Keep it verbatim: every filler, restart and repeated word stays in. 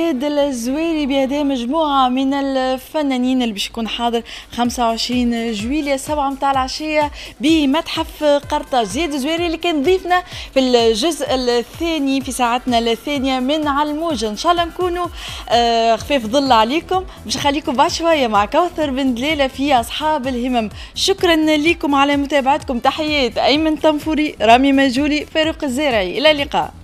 زياد الزويري بهذه مجموعة من الفنانين اللي باش يكون حاضر خمسة وعشرين جويلية السبعة متاع العشية بمتحف قرطاج. زياد الزويري اللي كان ضيفنا في الجزء الثاني في ساعتنا الثانية من على الموجة. ان شاء الله نكونوا آه خفيف ظل عليكم. باش نخليكم بعد شوية مع كوثر بن دليلة في أصحاب الهمم. شكرا لكم على متابعتكم. تحيات أيمن طنفوري، رامي ماجولي، فاروق الزارعي. إلى اللقاء.